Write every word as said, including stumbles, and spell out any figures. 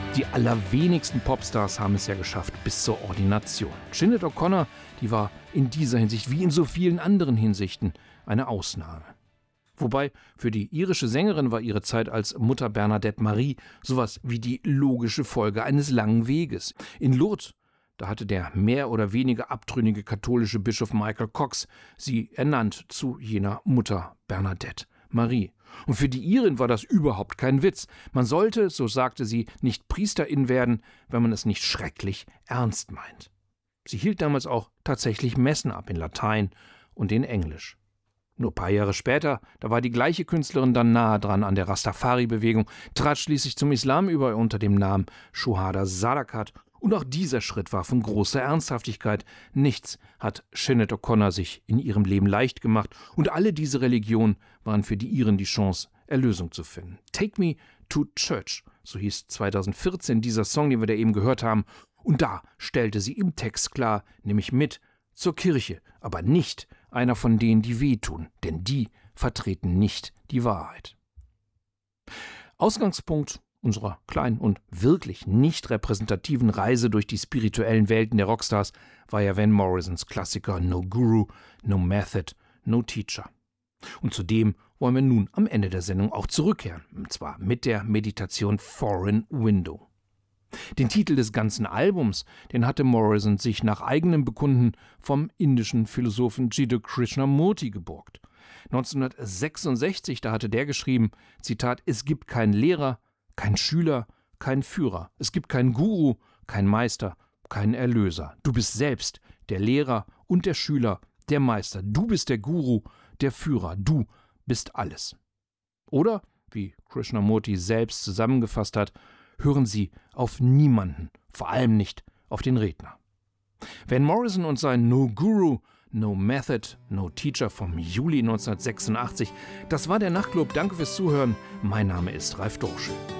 Die allerwenigsten Popstars haben es ja geschafft bis zur Ordination. Sinead O'Connor, die war in dieser Hinsicht wie in so vielen anderen Hinsichten eine Ausnahme. Wobei für die irische Sängerin war ihre Zeit als Mutter Bernadette Marie sowas wie die logische Folge eines langen Weges. In Lourdes, da hatte der mehr oder weniger abtrünnige katholische Bischof Michael Cox sie ernannt zu jener Mutter Bernadette Marie. Und für die Irin war das überhaupt kein Witz. Man sollte, so sagte sie, nicht Priesterin werden, wenn man es nicht schrecklich ernst meint. Sie hielt damals auch tatsächlich Messen ab in Latein und in Englisch. Nur ein paar Jahre später, da war die gleiche Künstlerin dann nahe dran an der Rastafari-Bewegung, trat schließlich zum Islam über unter dem Namen Shuhada Sadakat. Und auch dieser Schritt war von großer Ernsthaftigkeit. Nichts hat Sinead O'Connor sich in ihrem Leben leicht gemacht. Und alle diese Religionen waren für die Iren die Chance, Erlösung zu finden. Take Me to Church, so hieß zweitausendvierzehn dieser Song, den wir da eben gehört haben. Und da stellte sie im Text klar, nämlich mit zur Kirche, aber nicht einer von denen, die wehtun, denn die vertreten nicht die Wahrheit. Ausgangspunkt unserer kleinen und wirklich nicht repräsentativen Reise durch die spirituellen Welten der Rockstars war ja Van Morrisons Klassiker No Guru, No Method, No Teacher. Und zu dem wollen wir nun am Ende der Sendung auch zurückkehren, und zwar mit der Meditation Foreign Window. Den Titel des ganzen Albums, den hatte Morrison sich nach eigenem Bekunden vom indischen Philosophen Jiddu Krishnamurti geborgt. neunzehnhundertsechsundsechzig, da hatte der geschrieben, Zitat, es gibt keinen Lehrer, kein Schüler, kein Führer. Es gibt keinen Guru, kein Meister, keinen Erlöser. Du bist selbst der Lehrer und der Schüler, der Meister. Du bist der Guru, der Führer. Du bist alles. Oder, wie Krishnamurti selbst zusammengefasst hat, hören Sie auf niemanden, vor allem nicht auf den Redner. Van Morrison und sein No Guru, No Method, No Teacher vom Juli neunzehnhundertsechsundachtzig, das war der Nachtclub. Danke fürs Zuhören. Mein Name ist Ralf Dorschel.